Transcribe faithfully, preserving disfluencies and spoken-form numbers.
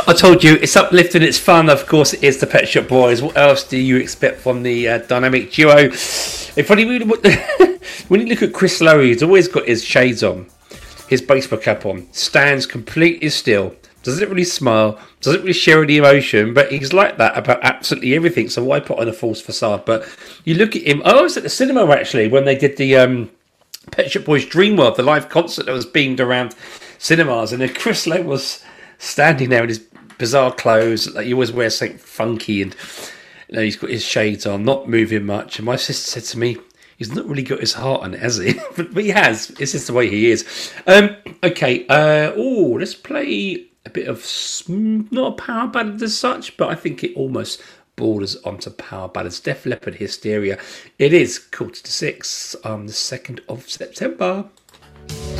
I told you, it's uplifting, it's fun. Of course, it is the Pet Shop Boys. What else do you expect from the uh, dynamic duo? If funny, when you look at Chris Lowe, he's always got his shades on, his baseball cap on, stands completely still, doesn't really smile, doesn't really share any emotion, but he's like that about absolutely everything. So why put on a false facade? But you look at him. I was at the cinema actually when they did the um, Pet Shop Boys Dreamworld, the live concert that was beamed around cinemas, and then Chris Lowe was standing there in his bizarre clothes. Like he always wears something funky, and you know, he's got his shades on, not moving much. And my sister said to me, he's not really got his heart on it, has he? but, but he has. It's just the way he is. Um, okay. Uh, oh, let's play a bit of, not a power ballad as such, but I think it almost borders onto power ballads. Def Leppard, Hysteria. It is quarter to six on the second of September.